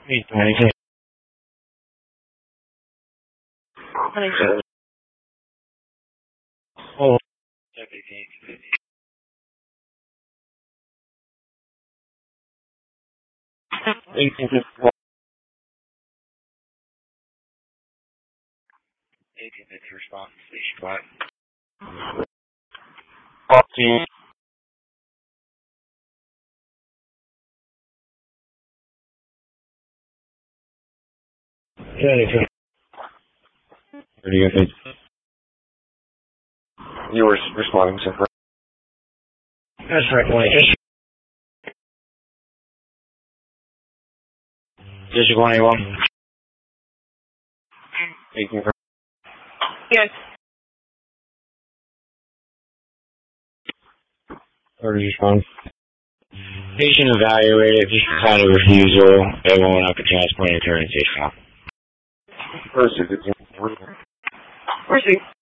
Anything. Oh. 18th response, station 5. 14. Anything. What do you think? You were responding to her. That's right, Wayne. District 181. 18. Yes. Order response. Patient evaluated, just kind of refusal. They won't have to transport and turn and station. First, Proceed.